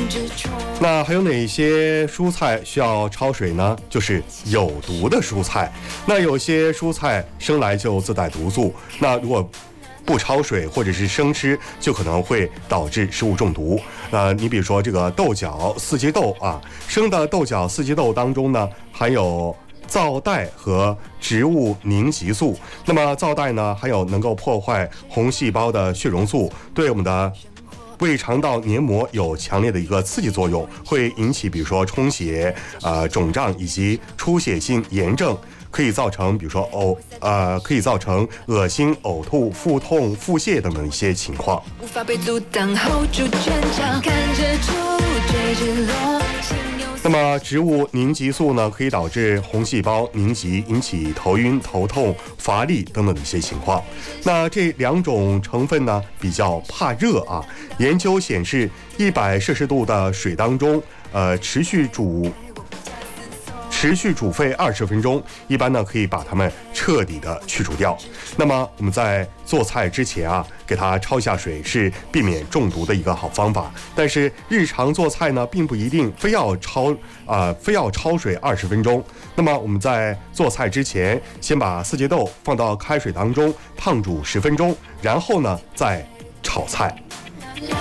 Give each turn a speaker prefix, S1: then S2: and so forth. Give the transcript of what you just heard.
S1: 那还有哪些蔬菜需要焯水呢？就是有毒的蔬菜。那有些蔬菜生来就自带毒素，那如果不焯水或者是生吃，就可能会导致食物中毒。你比如说这个豆角、四季豆啊，生的豆角、四季豆当中呢含有皂带和植物凝集素。那么皂带呢，还有能够破坏红细胞的血溶素，对我们的胃肠道黏膜有强烈的一个刺激作用，会引起比如说充血、肿胀以及出血性炎症。可以造成，比如说可以造成恶心、呕吐、腹痛、腹泻等等一些情况。
S2: 无法被阻挡 ，hold 住全场，看着出坠日落。
S1: 那么植物凝集素呢，可以导致红细胞凝集，引起头晕、头痛、乏力等等的一些情况。那这两种成分呢，比较怕热啊。研究显示，100摄氏度的水当中，持续煮沸20分钟，一般呢可以把它们彻底的去除掉。那么我们在做菜之前啊，给它焯一下水是避免中毒的一个好方法。但是日常做菜呢，并不一定非要焯水20分钟。那么我们在做菜之前，先把四季豆放到开水当中烫煮10分钟，然后呢再炒菜。